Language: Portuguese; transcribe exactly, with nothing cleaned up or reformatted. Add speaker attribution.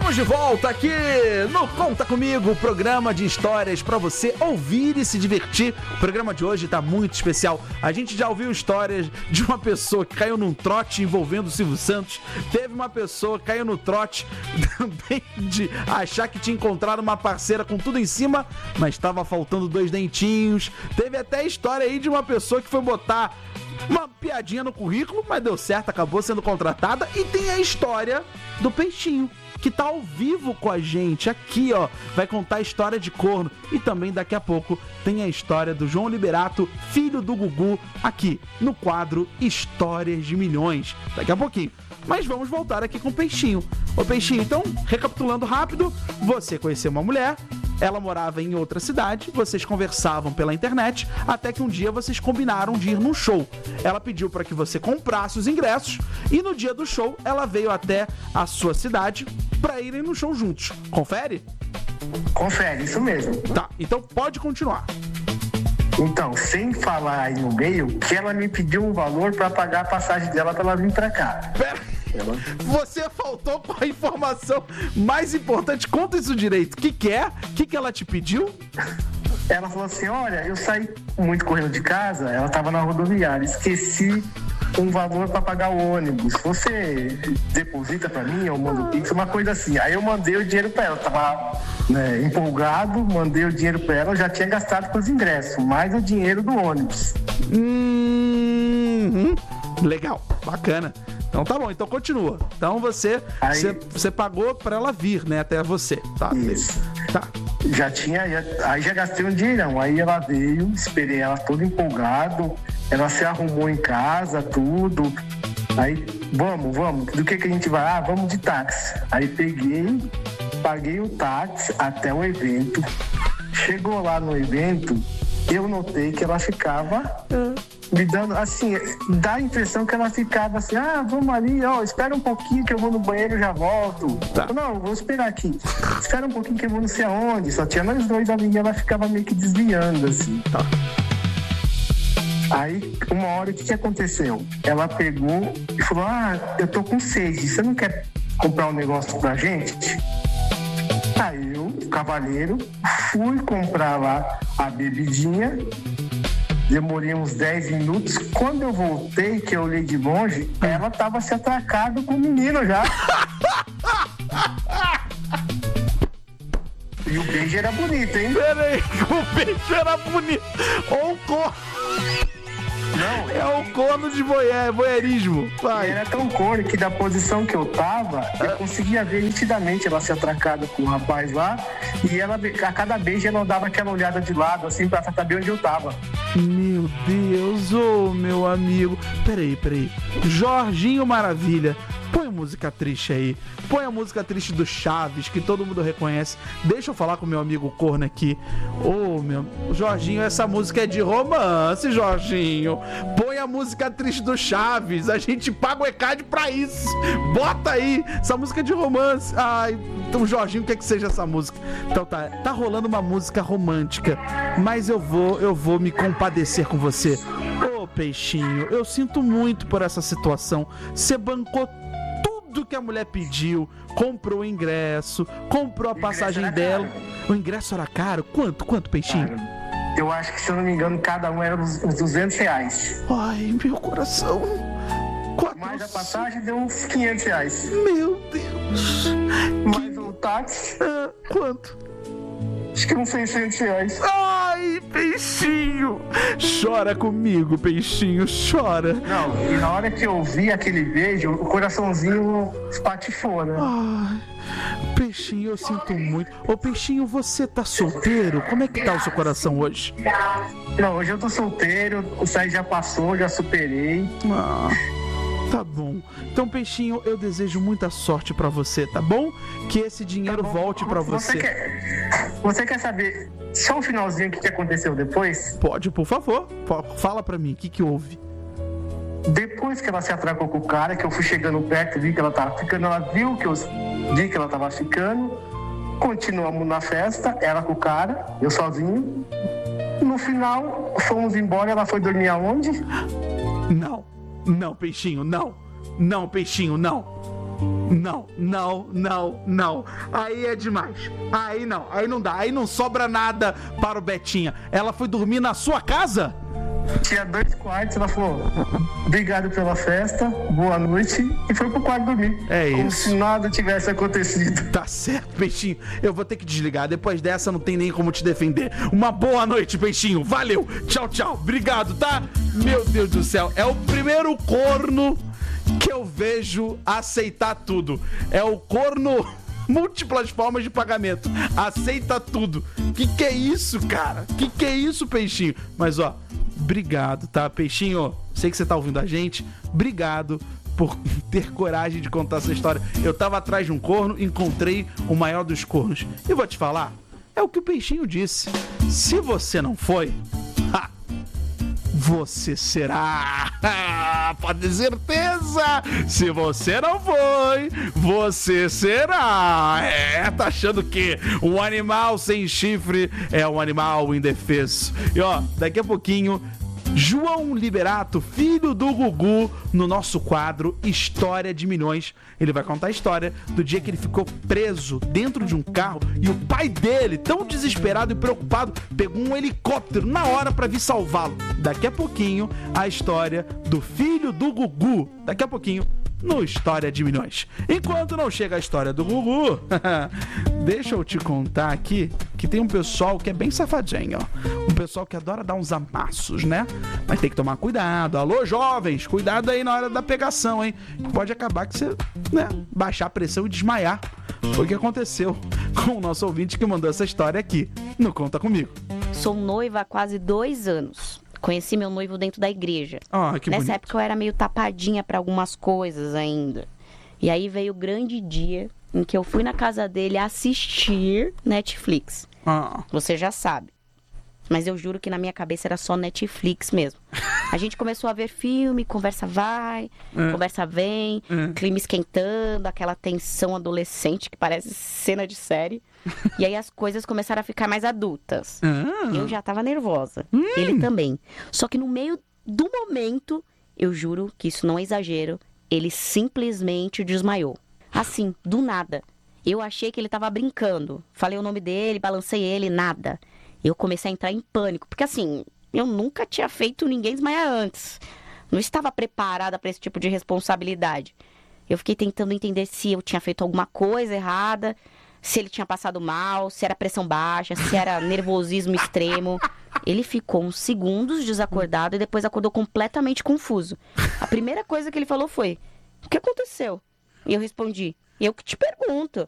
Speaker 1: Estamos de volta aqui no Conta Comigo, programa de histórias para você ouvir e se divertir. O programa de hoje tá muito especial. A gente já ouviu histórias de uma pessoa que caiu num trote envolvendo o Silvio Santos. Teve uma pessoa que caiu no trote também de achar que tinha encontrado uma parceira com tudo em cima, mas estava faltando dois dentinhos. Teve até história aí de uma pessoa que foi botar uma piadinha no currículo, mas deu certo, acabou sendo contratada. E tem a história do Peixinho, que tá ao vivo com a gente aqui, ó. Vai contar a história de corno. E também daqui a pouco tem a história do João Liberato, filho do Gugu, aqui no quadro Histórias de Milhões. Daqui a pouquinho. Mas vamos voltar aqui com o Peixinho. Ô Peixinho, então, recapitulando rápido, você conheceu uma mulher, ela morava em outra cidade, vocês conversavam pela internet, até que um dia vocês combinaram de ir num show. Ela pediu para que você comprasse os ingressos e no dia do show ela veio até a sua cidade para irem no show juntos. Confere?
Speaker 2: Confere, isso mesmo.
Speaker 1: Tá, então pode continuar.
Speaker 2: Então, sem falar aí no meio, que ela me pediu um valor para pagar a passagem dela para ela vir para cá.
Speaker 1: Pera, você faltou com a informação mais importante. Conta isso direito. O que que é? O que que ela te pediu?
Speaker 2: Ela falou assim, olha, eu saí muito correndo de casa, ela estava na rodoviária, esqueci um valor para pagar o ônibus. Você deposita para mim, eu mando o Pix, uma coisa assim. Aí eu mandei o dinheiro para ela, eu tava né, empolgado, mandei o dinheiro para ela, eu já tinha gastado com os ingressos, mais o dinheiro do ônibus.
Speaker 1: Hum, legal, bacana. Então tá bom, então continua. Então você,
Speaker 2: aí,
Speaker 1: você, você pagou pra ela vir, né, até você. Tá,
Speaker 2: isso.
Speaker 1: Tá.
Speaker 2: Já tinha, já, aí já gastei um dinheirão. Aí ela veio, esperei ela todo empolgado. Ela se arrumou em casa, tudo. Aí, vamos, vamos. Do que que a gente vai? Ah, vamos de táxi. Aí peguei, paguei o táxi até o evento. Chegou lá no evento, eu notei que ela ficava... me dando, assim, dá a impressão que ela ficava assim, ah, vamos ali, ó, espera um pouquinho que eu vou no banheiro e já volto.
Speaker 1: Tá.
Speaker 2: Não, vou esperar aqui. Espera um pouquinho que eu vou não sei aonde. Só tinha nós dois ali e ela ficava meio que desviando, assim.
Speaker 1: Tá.
Speaker 2: Aí, uma hora, o que que aconteceu? Ela pegou e falou, ah, eu tô com sede, você não quer comprar um negócio pra gente? Aí eu, cavaleiro, fui comprar lá a bebidinha. Demorei uns dez minutos. Quando eu voltei, que eu olhei de longe, ela tava se atracando com o menino já. E o beijo era bonito, hein?
Speaker 1: Peraí, o beijo era bonito. Ou o corno.
Speaker 2: Não,
Speaker 1: é o corno de voyeur, voyeurismo. Vai.
Speaker 2: Era tão corno que da posição que eu tava, eu conseguia ver nitidamente ela se atracada com o rapaz lá. E ela, a cada beijo, ela dava aquela olhada de lado, assim, pra saber onde eu tava.
Speaker 1: Meu Deus, ô oh, meu amigo. Peraí, peraí. Jorginho Maravilha. Põe a música triste aí. Põe a música triste do Chaves, que todo mundo reconhece. Deixa eu falar com meu amigo corno aqui. Ô, oh, meu... Jorginho, essa música é de romance, Jorginho. Põe a música triste do Chaves. A gente paga o E C A D pra isso. Bota aí. Essa música é de romance. Ai, então, Jorginho, quer que seja essa música? Então tá, tá rolando uma música romântica. Mas eu vou, eu vou me compadecer com você. Ô, Peixinho, eu sinto muito por essa situação. Você bancou tudo que a mulher pediu, comprou o ingresso, comprou a passagem dela. O ingresso era caro? Quanto? Quanto, Peixinho?
Speaker 2: Cara, eu acho que, se eu não me engano, cada um era uns, uns duzentos reais.
Speaker 1: Ai, meu coração. Quatro...
Speaker 2: Mais a passagem deu uns quinhentos reais.
Speaker 1: Meu Deus.
Speaker 2: Mais o táxi.
Speaker 1: Ah, quanto?
Speaker 2: Acho que uns seiscentos reais.
Speaker 1: Ai, Peixinho. Chora comigo, Peixinho, chora.
Speaker 2: Não, e na hora que eu vi aquele beijo, o coraçãozinho espatifou, né?
Speaker 1: Ai, Peixinho, eu sinto muito. Ô, Peixinho, você tá solteiro? Como é que tá o seu coração hoje?
Speaker 2: Não, hoje eu tô solteiro, o Sai já passou, já superei.
Speaker 1: Ah... Tá bom. Então, Peixinho, eu desejo muita sorte pra você, tá bom? Que esse dinheiro tá volte pra você.
Speaker 2: Você quer, você quer saber só um finalzinho o que, que aconteceu depois?
Speaker 1: Pode, por favor. Fala pra mim, o que que houve?
Speaker 2: Depois que ela se atracou com o cara, que eu fui chegando perto, vi que ela tava ficando, ela viu que eu vi que ela tava ficando. Continuamos na festa, ela com o cara, eu sozinho. No final, fomos embora, ela foi dormir aonde?
Speaker 1: Não. Não, Peixinho, não. Não, Peixinho, não. Não, não, não, não. Aí é demais. Aí não, aí não dá. Aí não sobra nada para o Betinha. Ela foi dormir na sua casa?
Speaker 2: Tinha dois quartos, ela falou, obrigado pela festa, boa noite, e foi pro quarto dormir.
Speaker 1: É
Speaker 2: Como
Speaker 1: isso.
Speaker 2: se nada tivesse acontecido.
Speaker 1: Tá certo, Peixinho. Eu vou ter que desligar. Depois dessa não tem nem como te defender. Uma boa noite, Peixinho. Valeu. Tchau, tchau. Obrigado, tá? Meu Deus do céu. É o primeiro corno que eu vejo aceitar tudo. É o corno múltiplas formas de pagamento. Aceita tudo. Que que é isso, cara? Que que é isso, Peixinho? Mas, ó, obrigado, tá, Peixinho? Sei que você tá ouvindo a gente. Obrigado por ter coragem de contar essa história. Eu tava atrás de um corno, encontrei o maior dos cornos. E vou te falar, é o que o Peixinho disse. Se você não foi, ha, você será. Pode ter certeza. Se você não foi, você será. É, tá achando que um animal sem chifre é um animal indefeso. E ó, daqui a pouquinho, João Liberato, filho do Gugu, no nosso quadro História de Milhões. Ele vai contar a história do dia que ele ficou preso dentro de um carro e o pai dele, tão desesperado e preocupado, pegou um helicóptero na hora pra vir salvá-lo. Daqui a pouquinho, a história do filho do Gugu. Daqui a pouquinho, no História de Milhões. Enquanto não chega a história do Gugu, deixa eu te contar aqui que tem um pessoal que é bem safadinho, ó. Um pessoal que adora dar uns amassos, né? Mas tem que tomar cuidado. Alô, jovens, cuidado aí na hora da pegação, hein? Pode acabar que você, né, baixar a pressão e desmaiar. Foi o que aconteceu com o nosso ouvinte que mandou essa história aqui no Conta Comigo.
Speaker 3: Sou noiva há quase dois anos. Conheci meu noivo dentro da igreja.
Speaker 1: Ah, que
Speaker 3: Nessa
Speaker 1: bonito.
Speaker 3: época eu era meio tapadinha pra algumas coisas ainda. E aí veio o grande dia em que eu fui na casa dele assistir Netflix.
Speaker 1: Ah.
Speaker 3: Você já sabe. Mas eu juro que na minha cabeça era só Netflix mesmo. A gente começou a ver filme, conversa vai,
Speaker 1: É.
Speaker 3: conversa vem,
Speaker 1: É.
Speaker 3: clima esquentando, aquela tensão adolescente que parece cena de série. E aí as coisas começaram a ficar mais adultas.
Speaker 1: Ah.
Speaker 3: Eu já tava nervosa. Ele também. Só que no meio do momento, eu juro que isso não é exagero, ele simplesmente desmaiou. Assim, do nada. Eu achei que ele tava brincando. Falei o nome dele, balancei ele, nada. Eu comecei a entrar em pânico. Porque assim, eu nunca tinha feito ninguém desmaiar antes. Não estava preparada para esse tipo de responsabilidade. Eu fiquei tentando entender se eu tinha feito alguma coisa errada, se ele tinha passado mal, se era pressão baixa, se era nervosismo extremo. Ele ficou uns segundos desacordado e depois acordou completamente confuso. A primeira coisa que ele falou foi: o que aconteceu? E eu respondi: eu que te pergunto.